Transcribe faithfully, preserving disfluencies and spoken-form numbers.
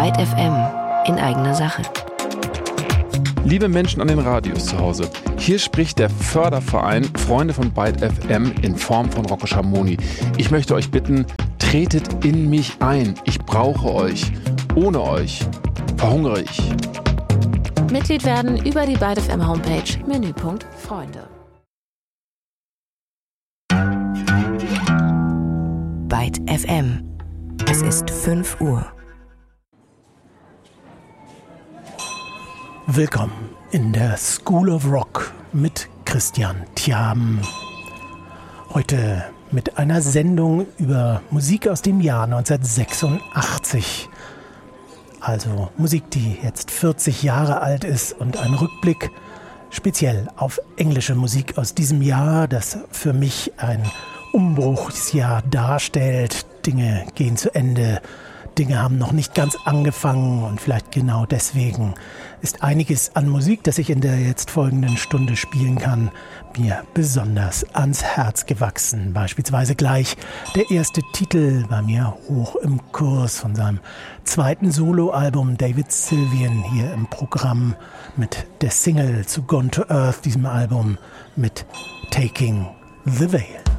Byte F M in eigener Sache. Liebe Menschen an den Radios zu Hause, hier spricht der Förderverein Freunde von Byte F M in Form von Rocco Schamoni. Ich möchte euch bitten, tretet in mich ein. Ich brauche euch. Ohne euch verhungere ich. Mitglied werden über die Byte F M Homepage, Menüpunkt Freunde. Byte F M. Es ist fünf Uhr. Willkommen in der School of Rock mit Christian Thiam. Heute mit einer Sendung über Musik aus dem Jahr neunzehnhundertsechsundachtzig. Also Musik, die jetzt vierzig Jahre alt ist, und ein Rückblick speziell auf englische Musik aus diesem Jahr, das für mich ein Umbruchsjahr darstellt. Dinge gehen zu Ende, Dinge haben noch nicht ganz angefangen, und vielleicht genau deswegen ist einiges an Musik, das ich in der jetzt folgenden Stunde spielen kann, mir besonders ans Herz gewachsen. Beispielsweise gleich der erste Titel bei mir hoch im Kurs von seinem zweiten Soloalbum David Sylvian hier im Programm mit der Single zu Gone to Earth, diesem Album mit Taking the Veil.